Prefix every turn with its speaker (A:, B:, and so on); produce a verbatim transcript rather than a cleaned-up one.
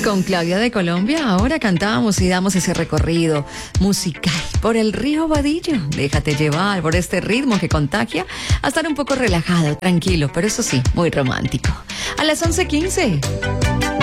A: Con Claudia de Colombia, ahora cantamos y damos ese recorrido musical por el río Badillo. Déjate llevar por este ritmo que contagia a estar un poco relajado, tranquilo, pero eso sí, muy romántico. A las once quince.